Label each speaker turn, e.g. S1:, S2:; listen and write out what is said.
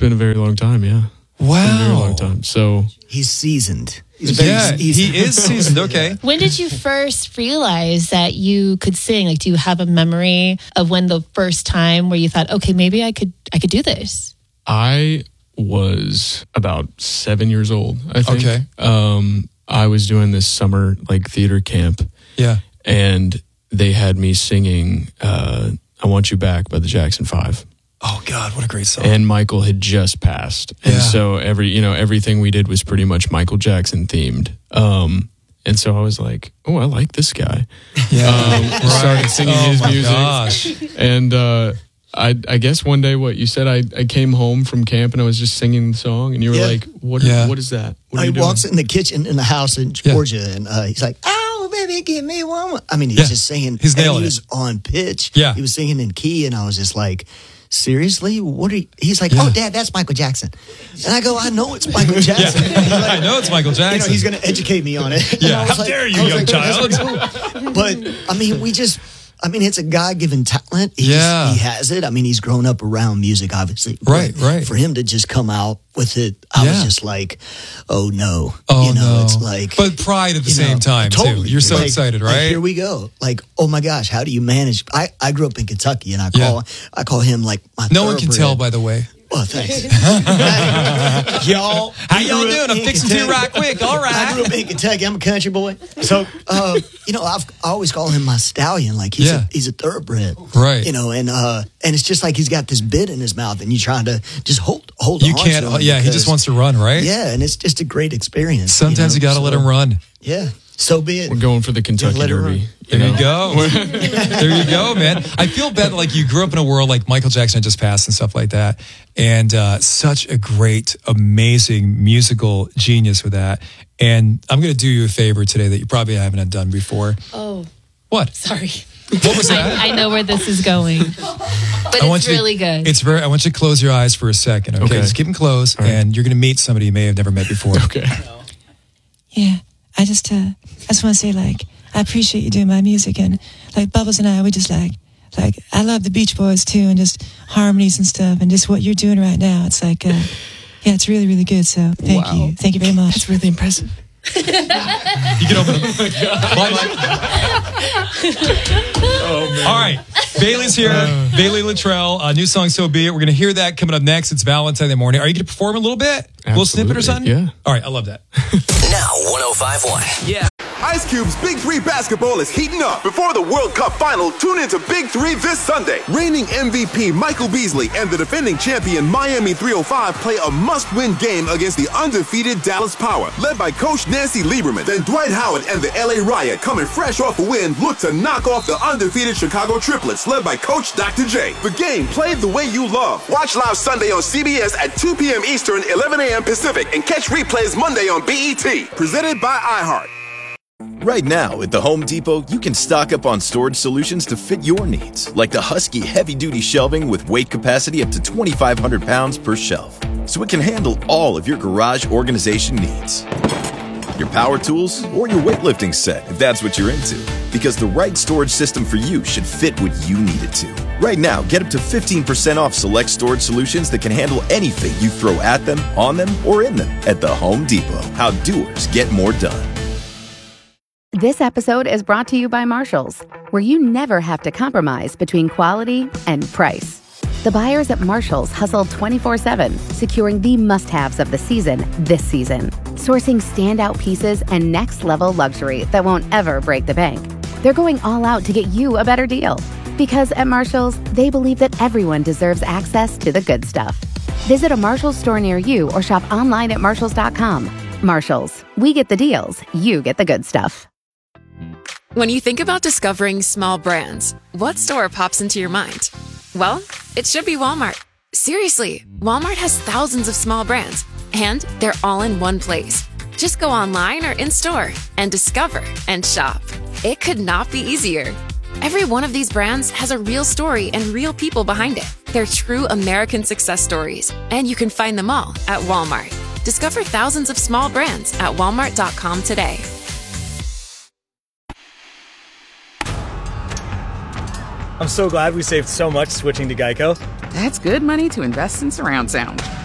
S1: been a very long time, yeah.
S2: Wow.
S1: It's been a very long time. So
S3: he's seasoned.
S2: He is seasoned. Okay.
S4: When did you first realize that you could sing? Like, do you have a memory of when the first time where you thought, okay, maybe I could do this?
S1: I was about 7 years old, I think.
S2: Okay.
S1: I was doing this summer theater camp.
S2: Yeah.
S1: And they had me singing I Want You Back by the Jackson 5.
S2: Oh God, what a great song.
S1: And Michael had just passed. And so everything we did was pretty much Michael Jackson themed. And so I was like, oh, I like this guy.
S2: Yeah.
S1: Started singing his music.
S2: Gosh.
S1: And I guess one day what you said, I came home from camp and I was just singing the song and you were like, what is that? What are you doing?
S3: He walks in the kitchen in the house in Georgia and he's like, oh, baby, give me one more. I mean, he's just singing.
S2: He's nailing
S3: he was on pitch.
S2: Yeah.
S3: He was singing in key and I was just like, seriously? What are you? He's like, oh, Dad, that's Michael Jackson. And I go, I know it's Michael Jackson.
S2: I know it's Michael Jackson.
S3: He's going to educate me on it.
S2: Yeah. How dare you, young child?
S3: But, I mean, it's a God-given talent. He has it. I mean, he's grown up around music, obviously.
S2: Right.
S3: For him to just come out with it, I was just like, oh, no.
S2: Oh, no.
S3: It's like...
S2: But pride at the same time,
S3: totally.
S2: too. You're so excited, right?
S3: Here we go. Like, oh, my gosh, how do you manage... I grew up in Kentucky, and I call him, like, my
S2: No one can tell, by the way.
S3: Oh, thanks. Y'all.
S2: How y'all doing? I'm fixing to right quick. All right.
S3: I grew up in Kentucky. I'm a country boy. So, I always call him my stallion. Like, he's a thoroughbred.
S2: Right.
S3: And it's just like he's got this bit in his mouth and you're trying to just hold on to him.
S2: He just wants to run, right?
S3: Yeah, and it's just a great experience.
S2: Sometimes you got to let him run.
S3: Yeah. So be it.
S1: We're going for the Kentucky Derby.
S2: There you go. There you go, man. I feel bad that you grew up in a world like Michael Jackson had just passed and stuff like that. And such a great, amazing musical genius with that. And I'm going to do you a favor today that you probably haven't done before.
S4: Oh.
S2: What?
S4: Sorry.
S2: What was that?
S4: I know where this is going. But it's really good.
S2: I want you to close your eyes for a second, okay? Just keep them closed, and you're going to meet somebody you may have never met before.
S1: Okay.
S5: Yeah. I just want to say, I appreciate you doing my music, and Bubbles and I, we just I love the Beach Boys too, and just harmonies and stuff, and just what you're doing right now. It's it's really, really good. So thank you very much.
S4: That's really impressive.
S2: You can open them. All right, Bailey's here. Bailey Littrell, new song "So Be It." We're gonna hear that coming up next. It's Valentine's Day morning. Are you gonna perform a little bit? A little snippet or something?
S1: Yeah.
S2: All right, I love that.
S6: Now 105.1.
S7: Yeah. Ice Cube's Big 3 basketball is heating up. Before the World Cup final, tune into Big 3 this Sunday. Reigning MVP Michael Beasley and the defending champion Miami 305 play a must-win game against the undefeated Dallas Power, led by Coach Nancy Lieberman. Then Dwight Howard and the LA Riot, coming fresh off a win, look to knock off the undefeated Chicago Triplets, led by Coach Dr. J. The game played the way you love. Watch live Sunday on CBS at 2 p.m. Eastern, 11 a.m. Pacific, and catch replays Monday on BET. Presented by iHeart.
S8: Right now, at the Home Depot, you can stock up on storage solutions to fit your needs, like the Husky heavy-duty shelving with weight capacity up to 2,500 pounds per shelf, so it can handle all of your garage organization needs. Your power tools, or your weightlifting set, if that's what you're into, because the right storage system for you should fit what you need it to. Right now, get up to 15% off select storage solutions that can handle anything you throw at them, on them, or in them at the Home Depot. How doers get more done.
S9: This episode is brought to you by Marshalls, where you never have to compromise between quality and price. The buyers at Marshalls hustle 24/7, securing the must-haves of the season this season. Sourcing standout pieces and next-level luxury that won't ever break the bank. They're going all out to get you a better deal. Because at Marshalls, they believe that everyone deserves access to the good stuff. Visit a Marshalls store near you or shop online at Marshalls.com. Marshalls, we get the deals, you get the good stuff.
S10: When you think about discovering small brands, what store pops into your mind? Well, it should be Walmart. Seriously, Walmart has thousands of small brands, and they're all in one place. Just go online or in-store and discover and shop. It could not be easier. Every one of these brands has a real story and real people behind it. They're true American success stories, and you can find them all at Walmart. Discover thousands of small brands at walmart.com today.
S11: I'm so glad we saved so much switching to Geico.
S12: That's good money to invest in surround sound.